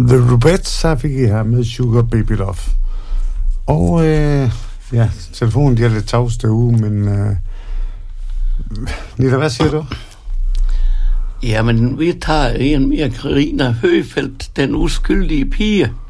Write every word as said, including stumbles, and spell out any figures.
The Rubettes, så fik I her med Sugar Baby Love. Og øh, ja, telefonen de er lidt tavs derude, men øh, Nita, hvad siger du? Jamen, vi tager en mere. Carina Høfeldt, Den uskyldige pige.